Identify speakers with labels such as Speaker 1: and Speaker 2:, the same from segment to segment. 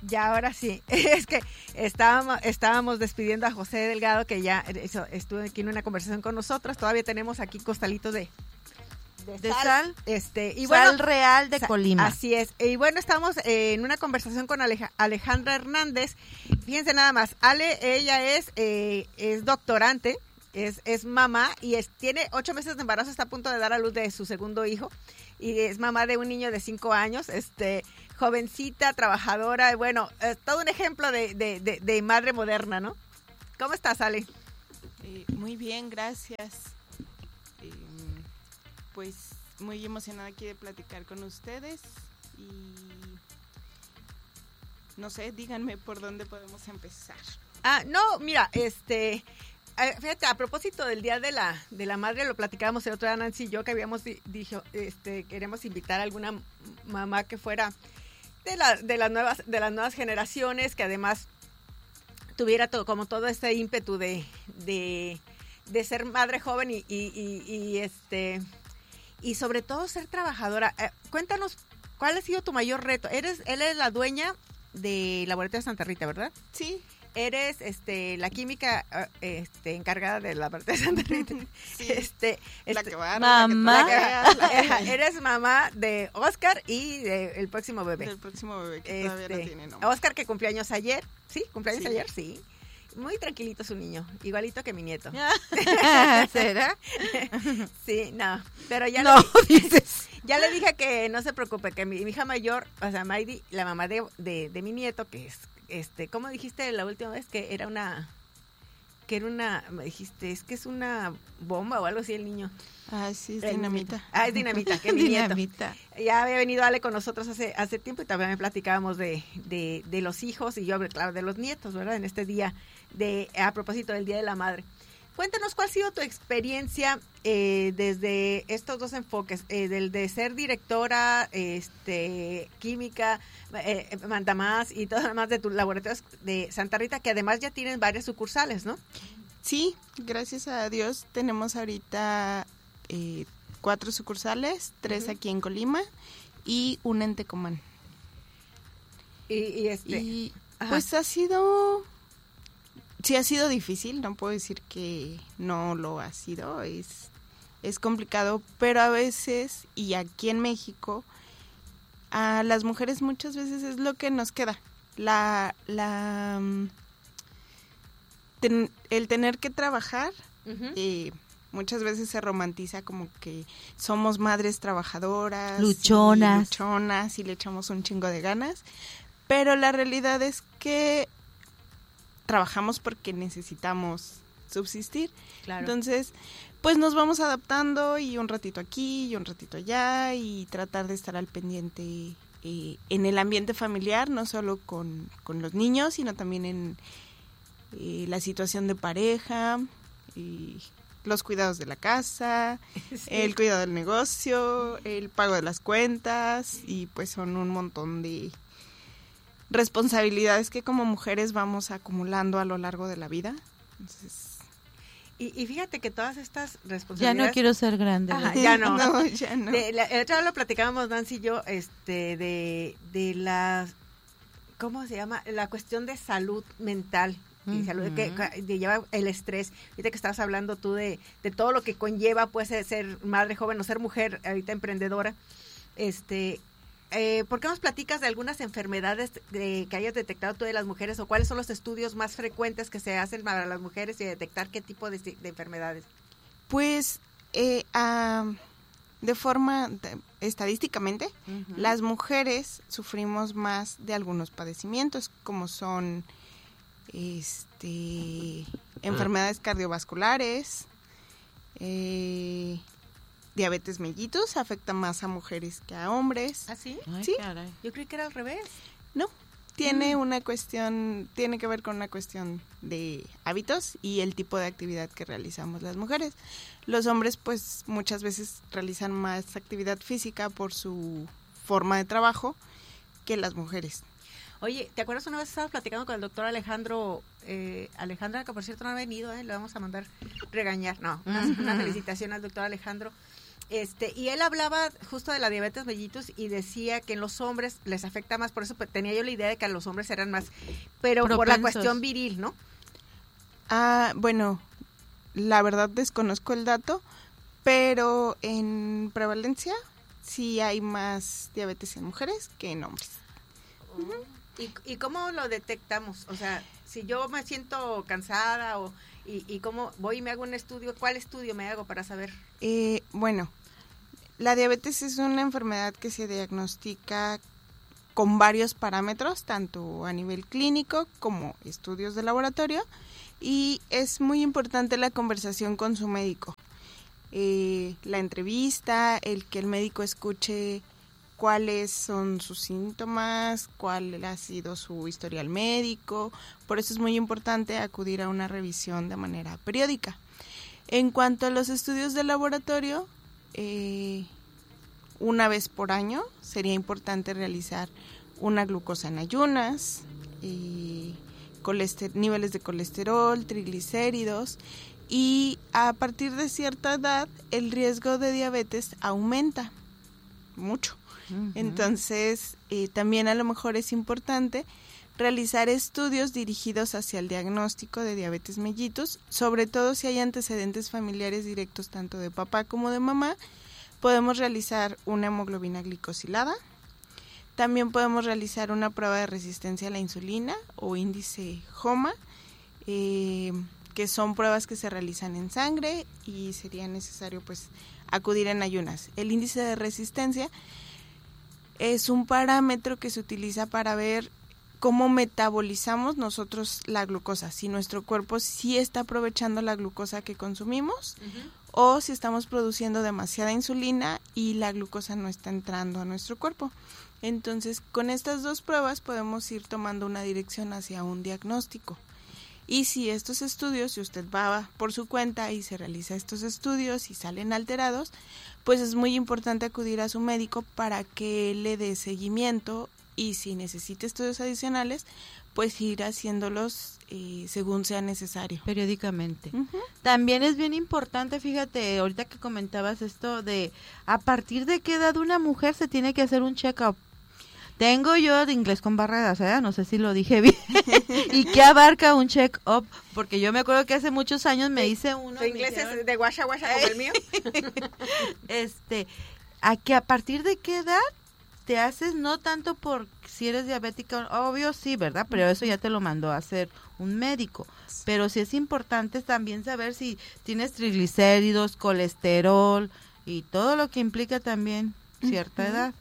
Speaker 1: Ya, ahora sí. Es que estábamos despidiendo a José Delgado, que ya estuvo aquí en una conversación con nosotros. Todavía tenemos aquí costalitos de sal. Y bueno,
Speaker 2: sal real de Colima.
Speaker 1: Así es. Y bueno, estamos en una conversación con Alejandra Hernández. Fíjense nada más. Ella es doctorante, es mamá y tiene 8 meses de embarazo, está a punto de dar a luz de su segundo hijo. Y es mamá de un niño de 5 años, jovencita, trabajadora, y bueno, todo un ejemplo de madre moderna, ¿no? ¿Cómo estás, Ale?
Speaker 3: Muy bien, gracias. Pues muy emocionada aquí de platicar con ustedes y no sé, díganme por dónde podemos empezar.
Speaker 1: No, mira, fíjate, a propósito del Día de la Madre, lo platicábamos el otro día Nancy y yo, que habíamos dicho, queremos invitar a alguna mamá que fuera de las nuevas generaciones, que además tuviera como todo este ímpetu de ser madre joven y sobre todo ser trabajadora. Cuéntanos, ¿cuál ha sido tu mayor reto? Él es la dueña del Laboratorio de Santa Rita, ¿verdad?
Speaker 3: Sí.
Speaker 1: Eres la química encargada del Laboratorio de Santa Rita.
Speaker 3: Sí. La que va a
Speaker 2: mamá.
Speaker 1: Eres mamá de Oscar y del próximo bebé.
Speaker 3: Del próximo bebé que todavía no tiene nombre.
Speaker 1: Oscar, que cumplió años ayer. ¿Sí? ¿Cumpleaños ayer? Sí. Muy tranquilito su niño, igualito que mi nieto.
Speaker 2: ¿Será?
Speaker 1: Sí, no, pero ya
Speaker 2: dices.
Speaker 1: Ya le dije que no se preocupe, que mi hija mayor, o sea, Maidi, la mamá de mi nieto, que es, ¿cómo dijiste la última vez? Que era una, me dijiste, es que es una bomba o algo así el niño.
Speaker 3: Sí, es dinamita.
Speaker 1: Es dinamita, que mi nieto.
Speaker 2: Dinamita.
Speaker 1: Ya había venido Ale con nosotros hace tiempo y también me platicábamos de los hijos y yo, claro, de los nietos, ¿verdad? En este día, a propósito del Día de la Madre. Cuéntanos, ¿cuál ha sido tu experiencia desde estos dos enfoques? Del de ser directora, química, mandamás y todo lo demás de tus laboratorios de Santa Rita, que además ya tienen varias sucursales, ¿no?
Speaker 3: Sí, gracias a Dios tenemos ahorita 4 sucursales, 3 aquí en Colima y una en Tecomán.
Speaker 1: Y
Speaker 3: pues ha sido difícil, no puedo decir que no lo ha sido, es complicado, pero a veces, y aquí en México, a las mujeres muchas veces es lo que nos queda, el tener que trabajar. Muchas veces se romantiza como que somos madres trabajadoras, luchonas y le echamos un chingo de ganas, pero la realidad es que trabajamos porque necesitamos subsistir. Claro. Entonces, pues nos vamos adaptando y un ratito aquí y un ratito allá y tratar de estar al pendiente en el ambiente familiar, no solo con los niños, sino también en la situación de pareja, los cuidados de la casa, sí, el cuidado del negocio, el pago de las cuentas y pues son un montón de responsabilidades que como mujeres vamos acumulando a lo largo de la vida. Entonces,
Speaker 1: y fíjate que todas estas responsabilidades...
Speaker 2: Ya no quiero ser grande.
Speaker 1: Ajá, ya no.
Speaker 3: No, ya no.
Speaker 1: El otro día lo platicábamos Nancy y yo, de la... ¿Cómo se llama? La cuestión de salud mental. Y salud que lleva el estrés. Ahorita que estabas hablando tú de todo lo que conlleva pues ser madre joven o ser mujer ahorita emprendedora. ¿Por qué nos platicas de algunas enfermedades que hayas detectado tú de las mujeres o cuáles son los estudios más frecuentes que se hacen para las mujeres y detectar qué tipo de enfermedades?
Speaker 3: Pues de forma estadísticamente, las mujeres sufrimos más de algunos padecimientos como son enfermedades cardiovasculares, diabetes mellitus, afecta más a mujeres que a hombres.
Speaker 1: ¿Ah, sí?
Speaker 2: Ay,
Speaker 3: sí.
Speaker 2: Caray.
Speaker 1: Yo creí que era al revés.
Speaker 3: No, tiene tiene que ver con una cuestión de hábitos y el tipo de actividad que realizamos las mujeres. Los hombres pues muchas veces realizan más actividad física por su forma de trabajo que las mujeres.
Speaker 1: Oye, ¿te acuerdas una vez estabas platicando con el doctor Alejandra, que por cierto no ha venido, le vamos a mandar regañar, no, una felicitación al doctor Alejandro, Y él hablaba justo de la diabetes mellitus y decía que en los hombres les afecta más, por eso tenía yo la idea de que a los hombres eran más, pero propensos. Por la cuestión viril, ¿no?
Speaker 3: Bueno, la verdad desconozco el dato, pero en prevalencia sí hay más diabetes en mujeres que en hombres.
Speaker 1: ¿Y cómo lo detectamos? O sea, si yo me siento cansada y cómo voy y me hago un estudio, ¿cuál estudio me hago para saber?
Speaker 3: Bueno, la diabetes es una enfermedad que se diagnostica con varios parámetros, tanto a nivel clínico como estudios de laboratorio, y es muy importante la conversación con su médico. La entrevista, el que el médico escuche cuáles son sus síntomas, cuál ha sido su historial médico. Por eso es muy importante acudir a una revisión de manera periódica. En cuanto a los estudios de laboratorio, una vez por año sería importante realizar una glucosa en ayunas, niveles de colesterol, triglicéridos, y a partir de cierta edad el riesgo de diabetes aumenta mucho. Entonces, también a lo mejor es importante realizar estudios dirigidos hacia el diagnóstico de diabetes mellitus, sobre todo si hay antecedentes familiares directos tanto de papá como de mamá. Podemos realizar una hemoglobina glicosilada. También podemos realizar una prueba de resistencia a la insulina o índice HOMA, que son pruebas que se realizan en sangre y sería necesario pues acudir en ayunas. El índice de resistencia es un parámetro que se utiliza para ver cómo metabolizamos nosotros la glucosa, si nuestro cuerpo sí está aprovechando la glucosa que consumimos o si estamos produciendo demasiada insulina y la glucosa no está entrando a nuestro cuerpo. Entonces, con estas dos pruebas podemos ir tomando una dirección hacia un diagnóstico. Y si estos estudios, si usted va por su cuenta y se realiza estos estudios y salen alterados, pues es muy importante acudir a su médico para que le dé seguimiento y si necesita estudios adicionales, pues ir haciéndolos según sea necesario.
Speaker 2: Periódicamente. También es bien importante, fíjate, ahorita que comentabas esto de a partir de qué edad una mujer se tiene que hacer un check-up. Tengo yo de inglés con barreras, no sé si lo dije bien. ¿Y qué abarca un check-up? Porque yo me acuerdo que hace muchos años me hice uno.
Speaker 1: ¿Tu inglés es de guasha como el mío?
Speaker 2: A que a partir de qué edad te haces, no tanto por si eres diabética, obvio sí, ¿verdad? Pero eso ya te lo mandó a hacer un médico. Pero sí es importante también saber si tienes triglicéridos, colesterol y todo lo que implica también cierta edad.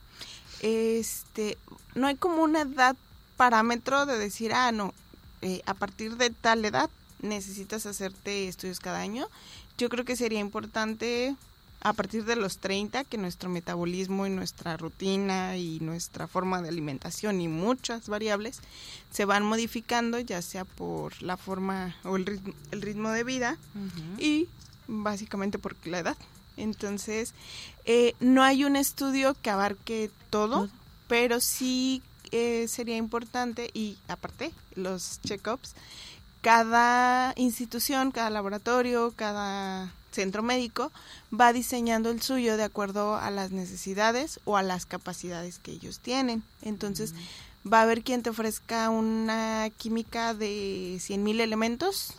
Speaker 3: No hay como una edad parámetro de decir, no, a partir de tal edad necesitas hacerte estudios cada año. Yo creo que sería importante a partir de los 30 que nuestro metabolismo y nuestra rutina y nuestra forma de alimentación y muchas variables se van modificando, ya sea por la forma o el ritmo de vida y básicamente por la edad. Entonces, no hay un estudio que abarque todo, pero sí sería importante, y aparte, los check-ups, cada institución, cada laboratorio, cada centro médico va diseñando el suyo de acuerdo a las necesidades o a las capacidades que ellos tienen. Entonces, va a haber quien te ofrezca una química de 100,000 elementos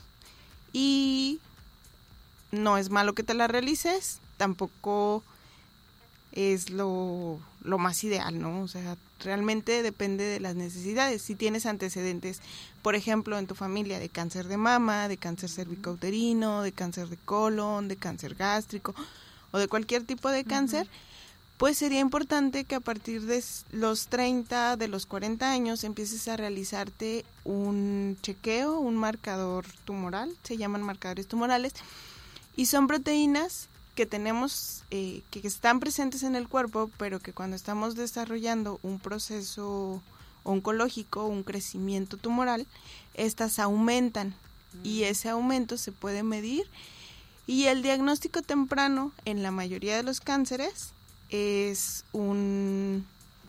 Speaker 3: y no es malo que te la realices, tampoco es lo más ideal, ¿no? O sea, realmente depende de las necesidades. Si tienes antecedentes, por ejemplo, en tu familia de cáncer de mama, de cáncer cervicouterino, de cáncer de colon, de cáncer gástrico o de cualquier tipo de cáncer, pues sería importante que a partir de los 30, de los 40 años empieces a realizarte un chequeo, un marcador tumoral, se llaman marcadores tumorales, y son proteínas que tenemos, que están presentes en el cuerpo, pero que cuando estamos desarrollando un proceso oncológico, un crecimiento tumoral, estas aumentan y ese aumento se puede medir, y el diagnóstico temprano en la mayoría de los cánceres es una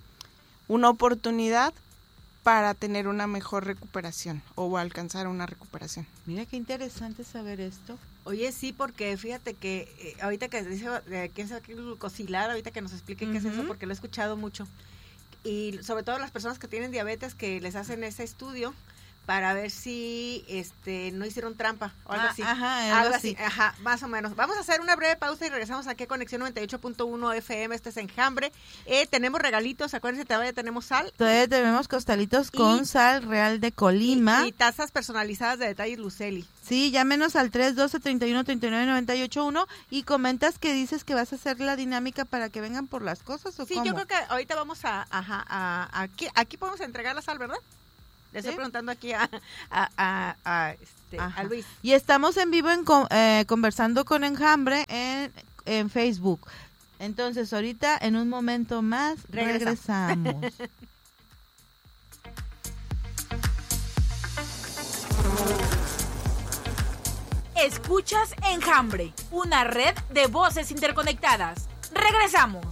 Speaker 3: oportunidad para tener una mejor recuperación o alcanzar una recuperación.
Speaker 2: Mira qué interesante saber esto.
Speaker 1: Oye, sí, porque fíjate que ahorita que dice quién sabe qué glucosilar, ahorita que nos expliquen qué es eso, porque lo he escuchado mucho. Y sobre todo las personas que tienen diabetes, que les hacen ese estudio para ver si no hicieron trampa o algo así.
Speaker 2: Ajá, algo así.
Speaker 1: Ajá, más o menos. Vamos a hacer una breve pausa y regresamos aquí a Conexión 98.1 FM. Este es Enjambre. Tenemos regalitos, acuérdense, todavía tenemos sal.
Speaker 2: Todavía tenemos costalitos con sal real de Colima.
Speaker 1: Y tazas personalizadas de Detalles Luceli.
Speaker 2: Sí, llámenos al 312-31-39-98-1 y comentas que dices que vas a hacer la dinámica para que vengan por las cosas, ¿o
Speaker 1: sí,
Speaker 2: cómo?
Speaker 1: Yo creo que ahorita vamos aquí podemos entregar la sal, ¿verdad? Le estoy preguntando aquí a Luis.
Speaker 2: Y estamos en vivo conversando con Enjambre en Facebook. Entonces, ahorita, en un momento más, regresamos.
Speaker 4: Escuchas Enjambre, una red de voces interconectadas. ¡Regresamos!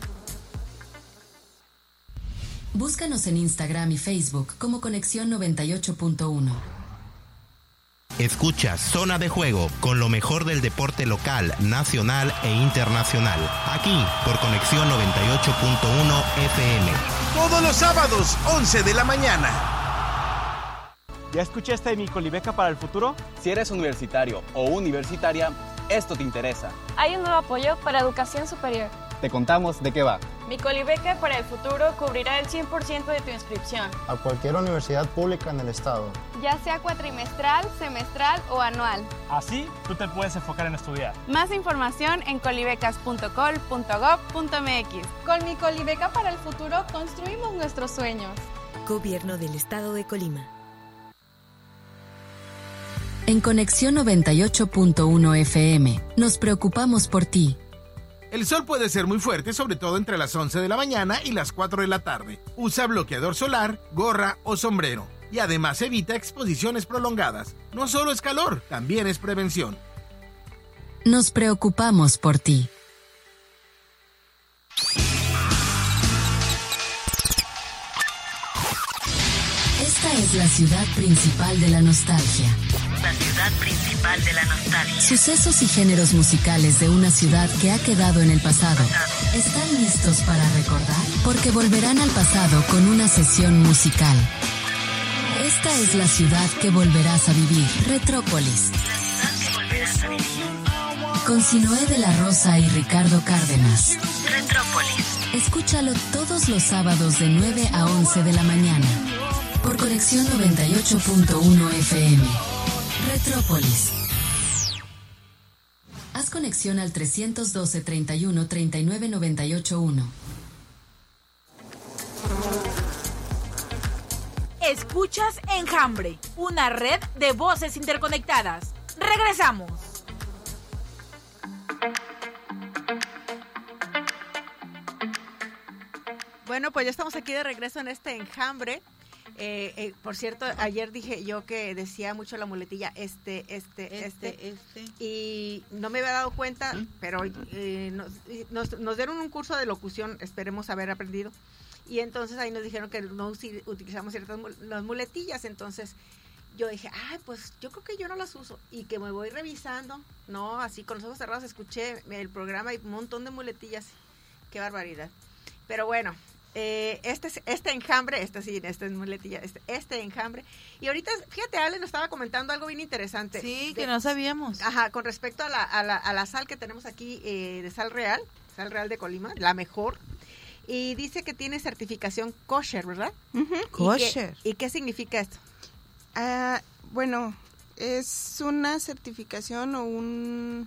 Speaker 5: Búscanos en Instagram y Facebook como Conexión 98.1.
Speaker 6: Escucha Zona de Juego con lo mejor del deporte local, nacional e internacional. Aquí por Conexión 98.1 FM.
Speaker 7: Todos los sábados, 11 de la mañana.
Speaker 8: ¿Ya escuchaste mi Colibeca para el futuro?
Speaker 9: Si eres universitario o universitaria, esto te interesa.
Speaker 10: Hay un nuevo apoyo para educación superior.
Speaker 9: Te contamos de qué va.
Speaker 10: Mi Colibeca para el futuro cubrirá el 100% de tu inscripción.
Speaker 11: A cualquier universidad pública en el estado.
Speaker 10: Ya sea cuatrimestral, semestral o anual.
Speaker 8: Así, tú te puedes enfocar en estudiar.
Speaker 10: Más información en colibecas.col.gov.mx. Con mi Colibeca para el futuro construimos nuestros sueños.
Speaker 5: Gobierno del Estado de Colima. En Conexión 98.1 FM, nos preocupamos por ti.
Speaker 7: El sol puede ser muy fuerte, sobre todo entre las 11 de la mañana y las 4 de la tarde. Usa bloqueador solar, gorra o sombrero. Y además evita exposiciones prolongadas. No solo es calor, también es prevención.
Speaker 5: Nos preocupamos por ti. Esta es la ciudad principal de la nostalgia. La ciudad principal de la nostalgia. Sucesos y géneros musicales de una ciudad que ha quedado en el pasado. ¿Están listos para recordar? Porque volverán al pasado con una sesión musical. Esta es la ciudad que volverás a vivir. Retrópolis. La ciudad que volverás a vivir. Con Sinoé de la Rosa y Ricardo Cárdenas. Retrópolis. Escúchalo todos los sábados de 9 a 11 de la mañana. Por Conexión 98.1 FM. Retrópolis. Haz conexión al 312-31-39-98-1.
Speaker 4: Escuchas Enjambre, una red de voces interconectadas. ¡Regresamos!
Speaker 1: Bueno, pues ya estamos aquí de regreso en este Enjambre. Por cierto, ayer dije yo que decía mucho la muletilla y no me había dado cuenta, pero nos dieron un curso de locución, esperemos haber aprendido, y entonces ahí nos dijeron que no utilizamos ciertas las muletillas, entonces yo dije, pues yo creo que yo no las uso, y que me voy revisando, no, así con los ojos cerrados escuché el programa y un montón de muletillas, qué barbaridad, pero bueno. Este enjambre, esta es muletilla, este enjambre. Y ahorita, fíjate, Ale nos estaba comentando algo bien interesante.
Speaker 2: Sí, que no sabíamos.
Speaker 1: Ajá, con respecto a la sal que tenemos aquí, de sal real de Colima, la mejor. Y dice que tiene certificación kosher, ¿verdad?
Speaker 3: Uh-huh.
Speaker 2: Kosher.
Speaker 1: ¿Y qué significa esto?
Speaker 3: Bueno, es una certificación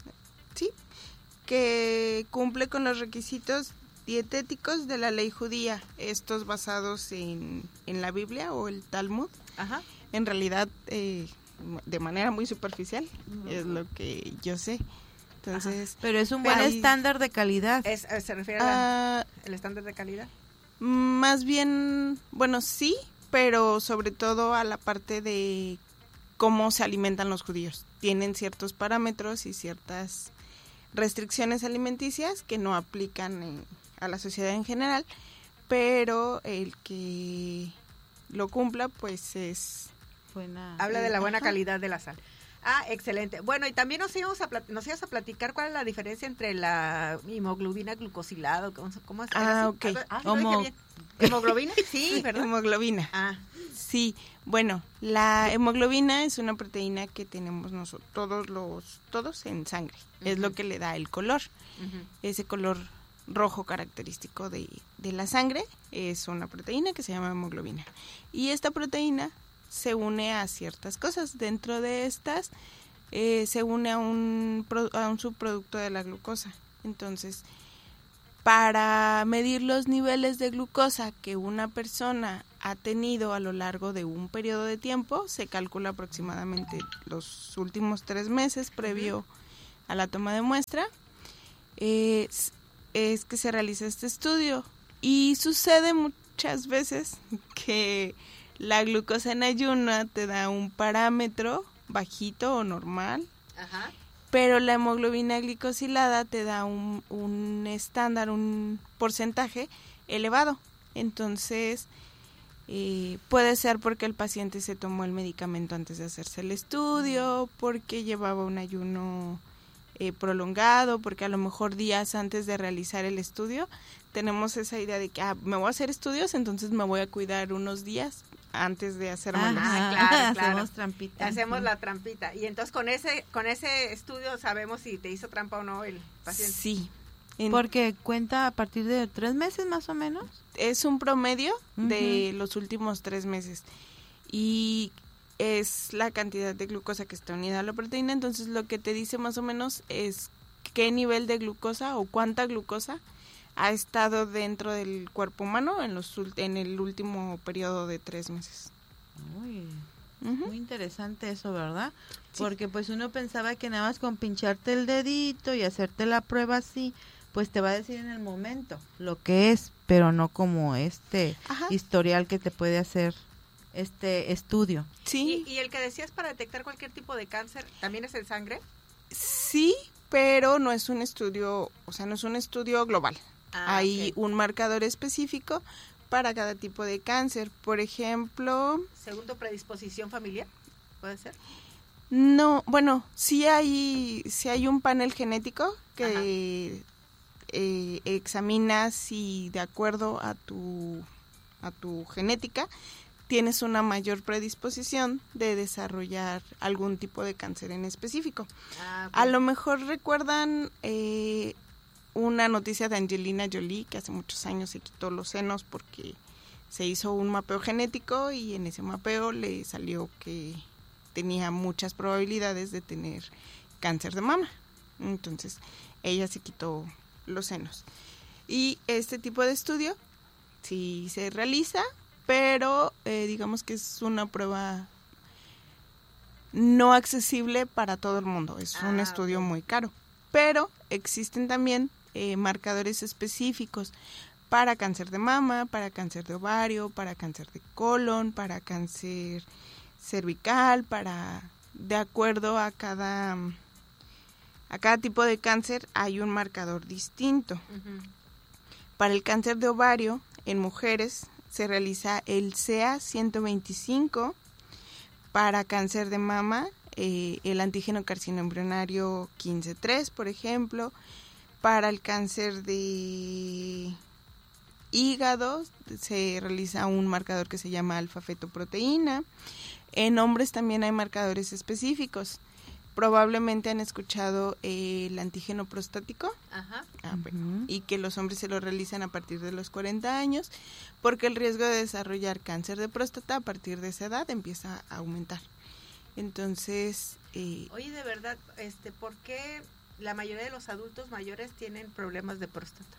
Speaker 3: que cumple con los requisitos dietéticos de la ley judía, estos basados en la Biblia o el Talmud. Ajá. En realidad, de manera muy superficial, es lo que yo sé. Entonces,
Speaker 2: pero es un buen estándar de calidad.
Speaker 1: ¿Se refiere al estándar de calidad?
Speaker 3: Más bien, bueno, sí, pero sobre todo a la parte de cómo se alimentan los judíos. Tienen ciertos parámetros y ciertas restricciones alimenticias que no aplican a la sociedad en general, pero el que lo cumpla pues es
Speaker 1: buena. Habla de la buena calidad de la sal. Excelente. Bueno, y también nos ibas a platicar cuál es la diferencia entre la hemoglobina glucosilada. ¿Cómo es?
Speaker 3: Ok.
Speaker 1: ¿Hemoglobina? Sí, ¿verdad?
Speaker 3: Hemoglobina. Sí, bueno, la hemoglobina es una proteína que tenemos nosotros todos en sangre. Uh-huh. Es lo que le da el color. Uh-huh. Ese color rojo característico de la sangre es una proteína que se llama hemoglobina. Y esta proteína se une a ciertas cosas. Dentro de estas se une a un subproducto de la glucosa. Entonces, para medir los niveles de glucosa que una persona ha tenido a lo largo de un periodo de tiempo, se calcula aproximadamente los últimos 3 meses previo a la toma de muestra, es que se realiza este estudio. Y sucede muchas veces que la glucosa en ayuno te da un parámetro bajito o normal, ajá, pero la hemoglobina glicosilada te da un estándar, un porcentaje elevado. Entonces, puede ser porque el paciente se tomó el medicamento antes de hacerse el estudio, porque llevaba un ayuno prolongado, porque a lo mejor días antes de realizar el estudio tenemos esa idea de que me voy a hacer estudios, entonces me voy a cuidar unos días antes de hacérmelos.
Speaker 1: Claro.
Speaker 2: Hacemos trampita.
Speaker 1: Hacemos la trampita. Y entonces con ese estudio sabemos si te hizo trampa o no el paciente.
Speaker 3: Sí.
Speaker 2: Porque cuenta a partir de 3 meses más o menos.
Speaker 3: Es un promedio de los últimos 3 meses. Y es la cantidad de glucosa que está unida a la proteína. Entonces lo que te dice más o menos es qué nivel de glucosa o cuánta glucosa ha estado dentro del cuerpo humano en el último periodo de 3 meses.
Speaker 2: Muy interesante eso, ¿verdad? Sí. Porque pues uno pensaba que nada más con pincharte el dedito y hacerte la prueba así, pues te va a decir en el momento lo que es, pero no como historial que te puede hacer este estudio.
Speaker 3: Sí.
Speaker 1: ¿Y el que decías para detectar cualquier tipo de cáncer, también es en sangre?
Speaker 3: Sí, pero no es un estudio, no es un estudio global. Hay un marcador específico para cada tipo de cáncer. Por ejemplo...
Speaker 1: ¿Segundo predisposición familiar? ¿Puede ser?
Speaker 3: No, bueno, sí hay un panel genético que examina si de acuerdo a tu genética tienes una mayor predisposición de desarrollar algún tipo de cáncer en específico. A lo mejor recuerdan una noticia de Angelina Jolie, que hace muchos años se quitó los senos porque se hizo un mapeo genético y en ese mapeo le salió que tenía muchas probabilidades de tener cáncer de mama. Entonces, ella se quitó los senos. Y este tipo de estudio sí se realiza, pero digamos que es una prueba no accesible para todo el mundo. Es un estudio muy caro. Pero existen también marcadores específicos para cáncer de mama, para cáncer de ovario, para cáncer de colon, para cáncer cervical, de acuerdo a cada tipo de cáncer hay un marcador distinto. Para el cáncer de ovario en mujeres se realiza el CA-125, para cáncer de mama el antígeno carcinoembrionario 15-3, por ejemplo. Para el cáncer de hígado se realiza un marcador que se llama alfa-fetoproteína. En hombres también hay marcadores específicos. Probablemente han escuchado el antígeno prostático. Y que los hombres se lo realizan a partir de los 40 años, porque el riesgo de desarrollar cáncer de próstata a partir de esa edad empieza a aumentar. Entonces...
Speaker 1: Oye, de verdad, ¿por qué la mayoría de los adultos mayores tienen problemas de próstata?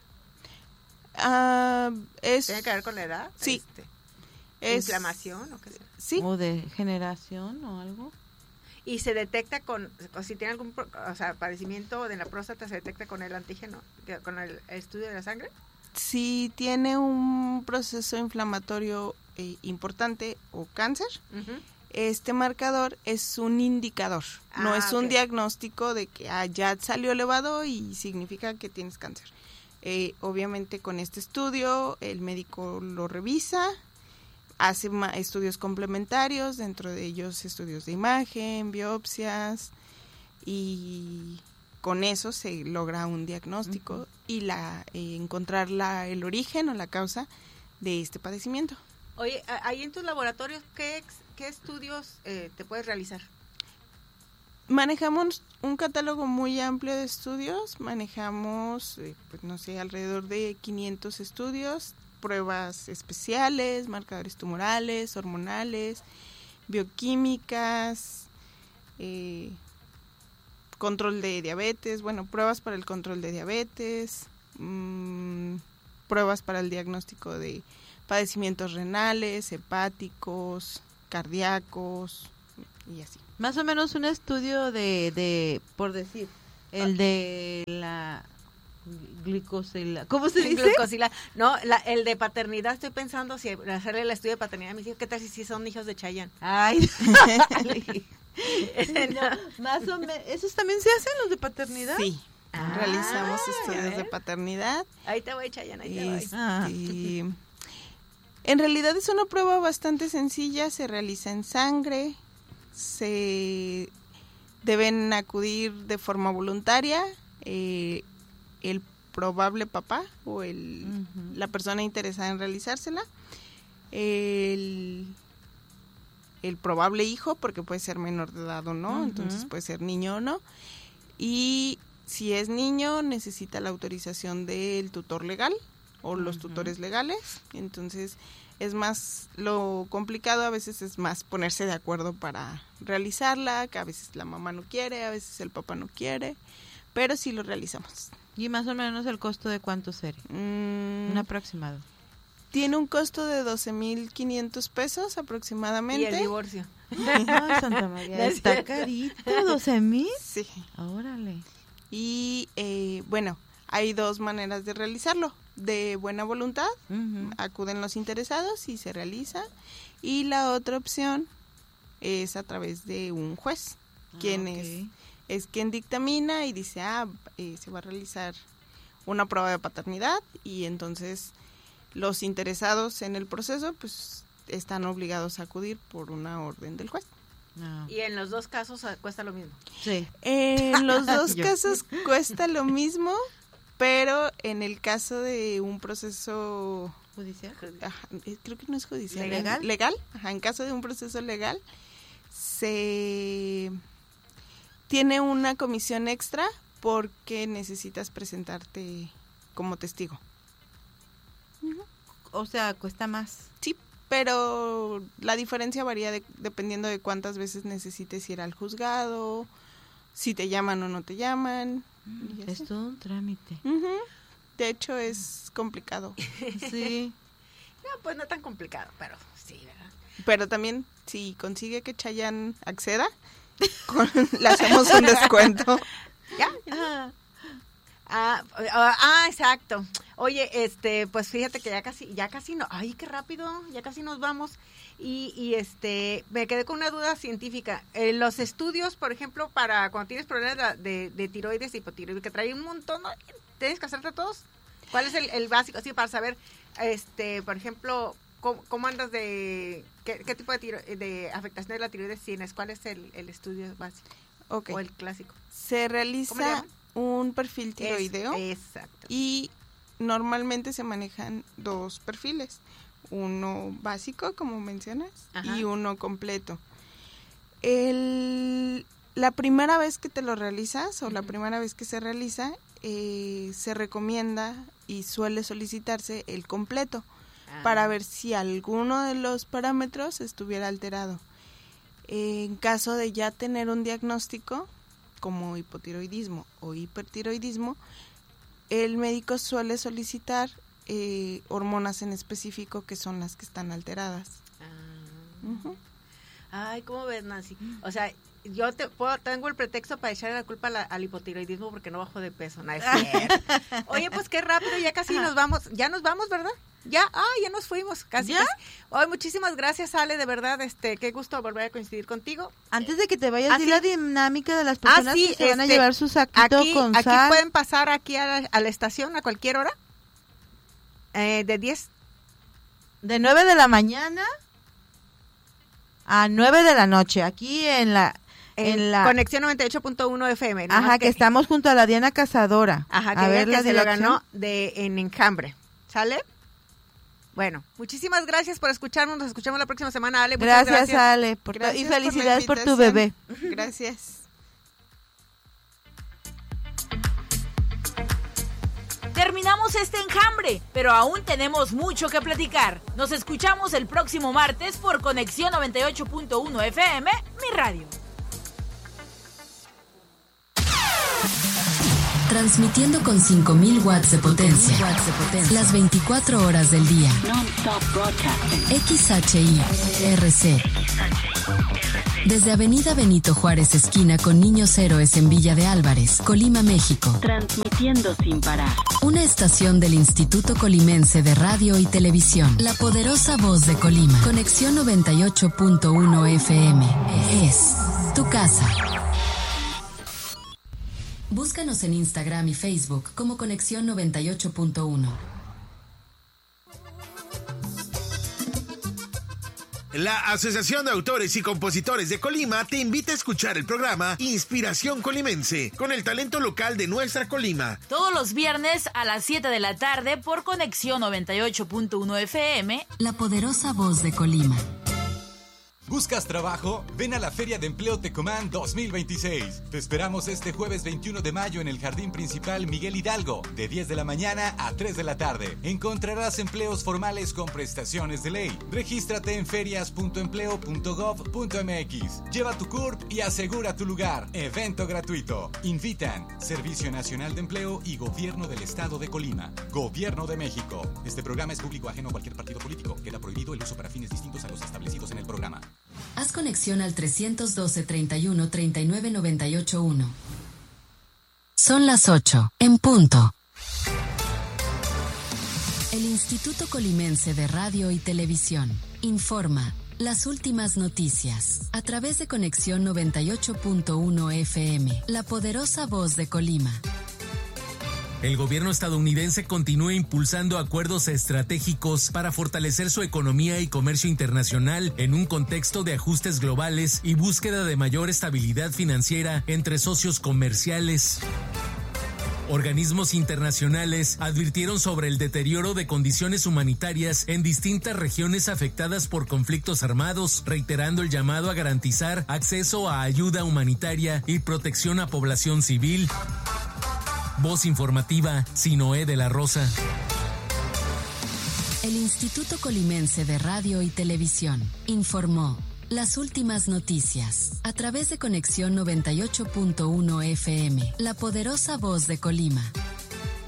Speaker 3: ¿Tiene
Speaker 1: que ver con la edad?
Speaker 3: Sí.
Speaker 1: ¿Inflamación o qué sea?
Speaker 3: Sí.
Speaker 2: ¿O degeneración o algo?
Speaker 1: Y se detecta si tiene algún padecimiento de la próstata, se detecta con el antígeno, con el estudio de la sangre.
Speaker 3: Si tiene un proceso inflamatorio importante o cáncer, este marcador es un indicador, no es un diagnóstico de que ya salió elevado y significa que tienes cáncer. Obviamente con este estudio el médico lo revisa, hace estudios complementarios, dentro de ellos estudios de imagen, biopsias, y con eso se logra un diagnóstico y encontrar el origen o la causa de este padecimiento.
Speaker 1: Oye, ahí en tus laboratorios, ¿qué estudios te puedes realizar?
Speaker 3: Manejamos un catálogo muy amplio de estudios, manejamos, alrededor de 500 estudios, pruebas especiales, marcadores tumorales, hormonales, bioquímicas, control de diabetes, pruebas para el control de diabetes, pruebas para el diagnóstico de padecimientos renales, hepáticos, cardíacos y así.
Speaker 2: Más o menos un estudio por decir, el de la glicosila, ¿cómo se dice?
Speaker 1: Glucosila. No, el de paternidad, estoy pensando si hacerle el estudio de paternidad a mis hijos, ¿qué tal si son hijos de Chayanne?
Speaker 2: Ay, no, más o menos, ¿esos también se hacen los de paternidad?
Speaker 3: Sí, realizamos estudios de paternidad.
Speaker 1: Ahí te voy, Chayanne, ahí te voy.
Speaker 3: En realidad es una prueba bastante sencilla, se realiza en sangre, se deben acudir de forma voluntaria, el probable papá o la persona interesada en realizársela, el probable hijo, porque puede ser menor de edad o no, entonces puede ser niño o no, y si es niño necesita la autorización del tutor legal o los tutores legales, entonces es más, lo complicado a veces es más ponerse de acuerdo para realizarla, que a veces la mamá no quiere, a veces el papá no quiere, pero sí lo realizamos.
Speaker 2: ¿Y más o menos el costo de cuánto sería? Un aproximado.
Speaker 3: Tiene un costo de 12,500 pesos aproximadamente.
Speaker 1: ¿Y el divorcio?
Speaker 2: Ay, Santa María, está carito, 12,000.
Speaker 3: Sí.
Speaker 2: Órale.
Speaker 3: Y hay dos maneras de realizarlo. De buena voluntad, acuden los interesados y se realiza. Y la otra opción es a través de un juez, quien es quien dictamina y dice, se va a realizar una prueba de paternidad, y entonces los interesados en el proceso pues están obligados a acudir por una orden del juez.
Speaker 1: ¿Y en los dos casos cuesta lo mismo?
Speaker 2: Sí.
Speaker 3: En los dos casos cuesta lo mismo, pero en el caso de un proceso
Speaker 2: judicial,
Speaker 3: creo que no es judicial,
Speaker 2: legal,
Speaker 3: en caso de un proceso legal se tiene una comisión extra porque necesitas presentarte como testigo.
Speaker 2: O sea, cuesta más.
Speaker 3: Sí, pero la diferencia varía dependiendo de cuántas veces necesites ir al juzgado, si te llaman o no te llaman.
Speaker 2: Es todo un trámite.
Speaker 3: De hecho, es complicado.
Speaker 2: Sí.
Speaker 1: No, pues no tan complicado, pero sí, ¿verdad?
Speaker 3: Pero también, si consigue que Chayanne acceda, le hacemos un descuento.
Speaker 1: ¿Ya? Exacto. Oye, pues fíjate que ya casi no, ay, qué rápido, ya casi nos vamos. Y me quedé con una duda científica. Los estudios, por ejemplo, para cuando tienes problemas de tiroides y hipotiroides, que trae un montón, ¿no? ¿Tienes que hacerte todos? ¿Cuál es el básico? Así para saber, por ejemplo, cómo andas qué tipo de afectación de la tiroides tienes, cuál es el estudio básico o el clásico.
Speaker 3: Se realiza un perfil tiroideo.
Speaker 1: Exacto.
Speaker 3: Y normalmente se manejan dos perfiles. Uno básico, como mencionas, y uno completo. La primera vez que te lo realizas o la primera vez que se realiza, se recomienda y suele solicitarse el completo para ver si alguno de los parámetros estuviera alterado. En caso de ya tener un diagnóstico como hipotiroidismo o hipertiroidismo, el médico suele solicitar hormonas en específico que son las que están alteradas.
Speaker 1: Ay, ¿cómo ves, Nancy? O sea, yo tengo el pretexto para echarle la culpa al hipotiroidismo porque no bajo de peso. No es cierto. Oye, pues qué rápido, ya casi nos vamos. Ya nos vamos, ¿verdad? Ya nos fuimos, casi.
Speaker 2: ¿Ya?
Speaker 1: Hoy muchísimas gracias, Ale, de verdad, qué gusto volver a coincidir contigo.
Speaker 2: Antes de que te vayas, di la dinámica de las personas que se van a llevar su saquito con sal.
Speaker 1: Aquí pueden pasar aquí a la estación a cualquier hora, de 9
Speaker 2: de la mañana a 9 de la noche, aquí en la
Speaker 1: Conexión 98.1 FM.
Speaker 2: Ajá, que estamos junto a la Diana Cazadora.
Speaker 1: Ajá, que
Speaker 2: a ver
Speaker 1: se lo ganó en Enjambre. ¿Sale? Bueno, muchísimas gracias por escucharnos. Nos escuchamos la próxima semana, Ale. Muchas
Speaker 2: gracias. Ale. Y felicidades por tu bebé.
Speaker 3: Gracias.
Speaker 4: Terminamos este enjambre, pero aún tenemos mucho que platicar. Nos escuchamos el próximo martes por Conexión 98.1 FM, mi radio.
Speaker 5: Transmitiendo con 5.000 watts de potencia. Las 24 horas del día. XHI-RC. Desde Avenida Benito Juárez, esquina con Niños Héroes en Villa de Álvarez, Colima, México. Transmitiendo sin parar. Una estación del Instituto Colimense de Radio y Televisión. La poderosa voz de Colima. Conexión 98.1 FM. Es tu casa. Búscanos en Instagram y Facebook como Conexión 98.1.
Speaker 7: La Asociación de Autores y Compositores de Colima te invita a escuchar el programa Inspiración Colimense, con el talento local de nuestra Colima.
Speaker 4: Todos los viernes a las 7 de la tarde por Conexión 98.1 FM.
Speaker 5: La poderosa voz de Colima.
Speaker 12: ¿Buscas trabajo? Ven a la Feria de Empleo Tecomán 2026. Te esperamos este jueves 21 de mayo en el Jardín Principal Miguel Hidalgo, de 10 de la mañana a 3 de la tarde. Encontrarás empleos formales con prestaciones de ley. Regístrate en ferias.empleo.gov.mx. Lleva tu CURP y asegura tu lugar. Evento gratuito. Invitan Servicio Nacional de Empleo y Gobierno del Estado de Colima. Gobierno de México. Este programa es público ajeno a cualquier partido político. Queda prohibido el uso para fines distintos a los establecidos en el programa.
Speaker 5: Haz conexión al 312-31-39-98-1. Son las 8, en punto. El Instituto Colimense de Radio y Televisión informa las últimas noticias a través de Conexión 98.1 FM, la poderosa voz de Colima.
Speaker 13: El gobierno estadounidense continúa impulsando acuerdos estratégicos para fortalecer su economía y comercio internacional en un contexto de ajustes globales y búsqueda de mayor estabilidad financiera entre socios comerciales. Organismos internacionales advirtieron sobre el deterioro de condiciones humanitarias en distintas regiones afectadas por conflictos armados, reiterando el llamado a garantizar acceso a ayuda humanitaria y protección a población civil. Voz informativa, Sinoé de la Rosa.
Speaker 5: El Instituto Colimense de Radio y Televisión informó las últimas noticias a través de Conexión 98.1 FM, la poderosa voz de Colima.